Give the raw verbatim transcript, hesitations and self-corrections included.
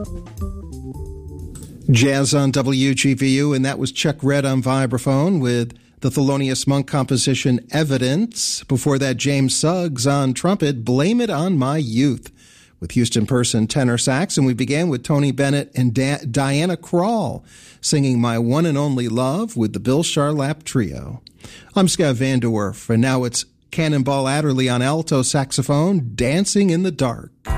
Jazz on W G V U, and that was Chuck Red on vibraphone with the Thelonious Monk composition Evidence. Before that, James Suggs on trumpet, Blame It on My Youth, with Houston Person tenor sax. And we began with Tony Bennett and da- Diana Krall singing My One and Only Love with the Bill Charlap Trio. I'm Scott Van Dorf, and now it's Cannonball Adderley on alto saxophone, Dancing in the Dark.